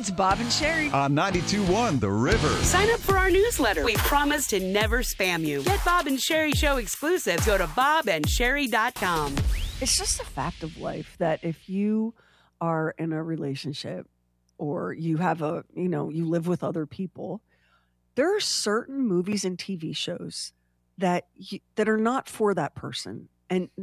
It's Bob and Sherry. On 92.1 The River. Sign up for our newsletter. We promise to never spam you. Get Bob and Sherry Show exclusives. Go to bobandsherry.com. It's just a fact of life that if you are in a relationship or you have you live with other people, there are certain movies and TV shows that are not for that person. And